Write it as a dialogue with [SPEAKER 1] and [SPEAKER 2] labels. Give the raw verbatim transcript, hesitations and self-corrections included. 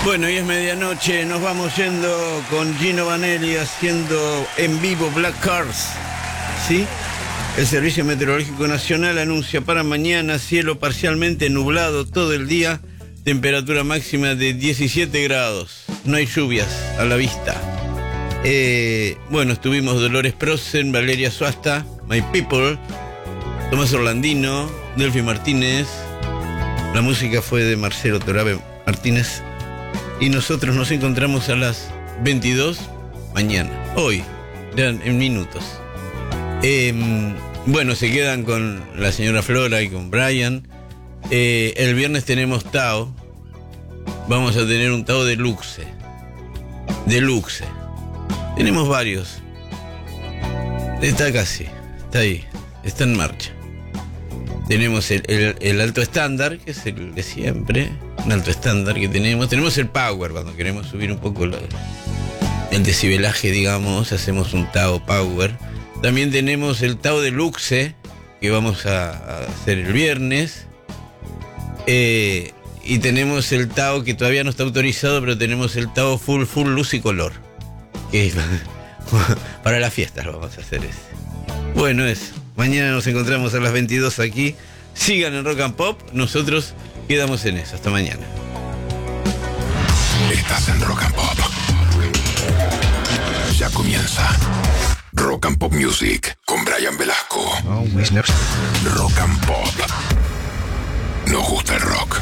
[SPEAKER 1] Bueno, y es medianoche, nos vamos yendo con Gino Vanelli haciendo en vivo Black Cars, ¿sí? El Servicio Meteorológico Nacional anuncia para mañana cielo parcialmente nublado todo el día, temperatura máxima de diecisiete grados, no hay lluvias a la vista. Eh, bueno, estuvimos Dolores Prosen, Valeria Suasta, My People, Tomás Orlandino, Delphi Martínez, la música fue de Marcelo Torabe Martínez. Y nosotros nos encontramos a las veintidós mañana, hoy, ya en minutos. Eh, bueno, se quedan con la señora Flora y con Brian. Eh, el viernes tenemos Tao. Vamos a tener un Tao de Luxe. De Luxe. Tenemos varios. Está casi, está ahí, está en marcha. Tenemos el, el, el alto estándar, que es el de siempre, un alto estándar que tenemos. Tenemos el power, cuando queremos subir un poco la, el decibelaje, digamos, hacemos un Tao power. También tenemos el Tao Deluxe, que vamos a, a hacer el viernes. Eh, y tenemos el Tao que todavía no está autorizado, pero tenemos el Tao full, full luz y color. Que para las fiestas lo vamos a hacer ese. Bueno, eso. Mañana nos encontramos a las veintidós aquí. Sigan en Rock and Pop. Nosotros quedamos en eso. Hasta mañana.
[SPEAKER 2] Estás en Rock and Pop. Ya comienza Rock and Pop Music con Brian Velasco. Rock and Pop. Nos gusta el rock.